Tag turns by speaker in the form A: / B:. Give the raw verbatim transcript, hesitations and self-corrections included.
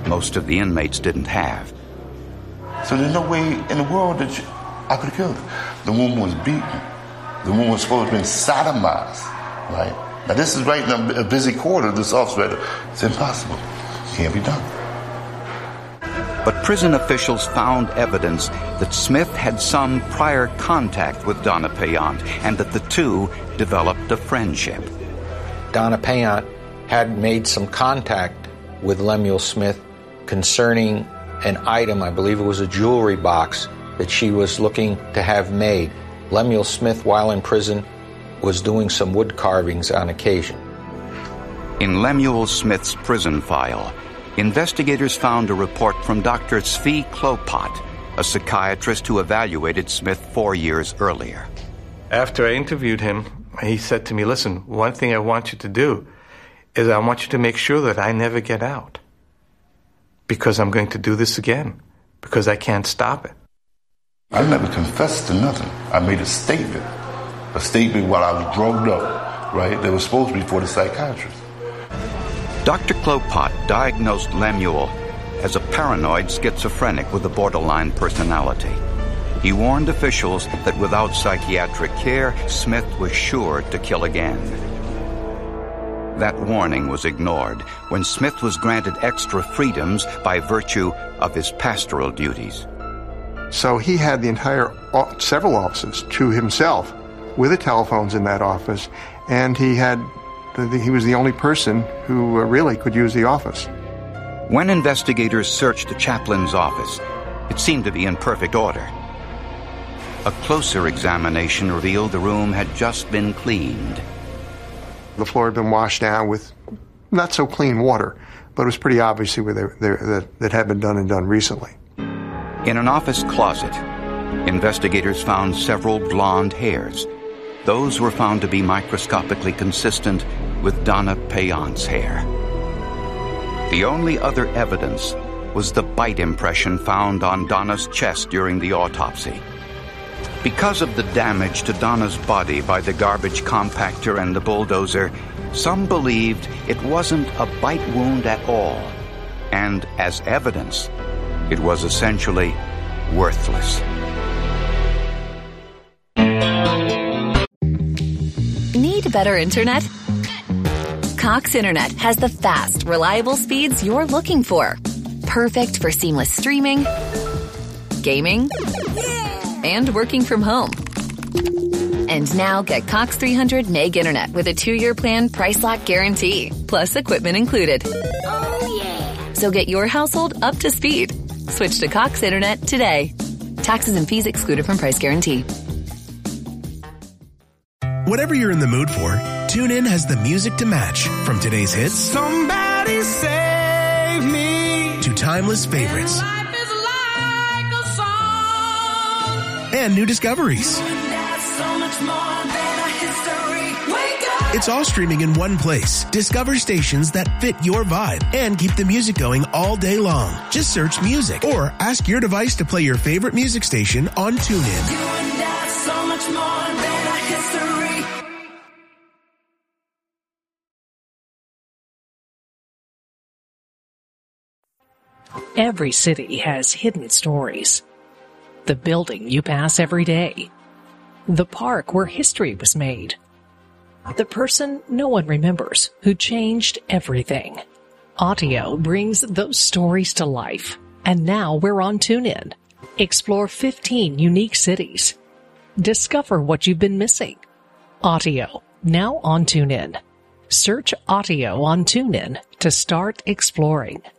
A: most of the inmates didn't have.
B: So there's no way in the world that you, I could have killed her. The woman was beaten. The woman was supposed to have been sodomized, right? Now this is right in a busy quarter, this officer, it's impossible. It can't be done.
A: But prison officials found evidence that Smith had some prior contact with Donna Payant and that the two developed a friendship.
C: Donna Payant had made some contact with Lemuel Smith concerning an item, I believe it was a jewelry box, that she was looking to have made. Lemuel Smith, while in prison, was doing some wood carvings on occasion.
A: In Lemuel Smith's prison file, investigators found a report from Doctor Zvi Klopat, a psychiatrist who evaluated Smith four years earlier.
D: After I interviewed him, he said to me, listen, one thing I want you to do is I want you to make sure that I never get out, because I'm going to do this again, because I can't stop it.
B: I never confessed to nothing. I made a statement, a statement while I was drugged up, right? That was supposed to be for the psychiatrist.
A: Doctor Klopat diagnosed Lemuel as a paranoid schizophrenic with a borderline personality. He warned officials that without psychiatric care, Smith was sure to kill again. That warning was ignored when Smith was granted extra freedoms by virtue of his pastoral duties.
E: So he had the entire, several offices to himself with the telephones in that office, and he had, he was the only person who really could use the office.
A: When investigators searched the chaplain's office, it seemed to be in perfect order. A closer examination revealed the room had just been cleaned.
E: The floor had been washed down with not so clean water, but it was pretty obviously where they, they, that, that had been done and done recently.
A: In an office closet, investigators found several blonde hairs. Those were found to be microscopically consistent with Donna Payant's hair. The only other evidence was the bite impression found on Donna's chest during the autopsy. Because of the damage to Donna's body by the garbage compactor and the bulldozer, some believed it wasn't a bite wound at all, and as evidence, it was essentially worthless.
F: Need better internet? Cox Internet has the fast, reliable speeds you're looking for. Perfect for seamless streaming, gaming, and working from home. And now get Cox three hundred meg internet with a two-year plan price lock guarantee, plus equipment included. Oh, yeah. So get your household up to speed. Switch to Cox Internet today. Taxes and fees excluded from price guarantee.
G: Whatever you're in the mood for, TuneIn has the music to match. From today's hits,
H: Somebody Save Me,
G: to timeless favorites.
H: And life is like a song.
G: And new discoveries.
H: So much more than a history. Wake up.
G: It's all streaming in one place. Discover stations that fit your vibe and keep the music going all day long. Just search music or ask your device to play your favorite music station on TuneIn.
H: You and I, so much more than a history.
I: Every city has hidden stories. The building you pass every day. The park where history was made. The person no one remembers who changed everything. Audio brings those stories to life. And now we're on TuneIn. Explore fifteen unique cities. Discover what you've been missing. Audio, now on TuneIn. Search Audio on TuneIn to start exploring.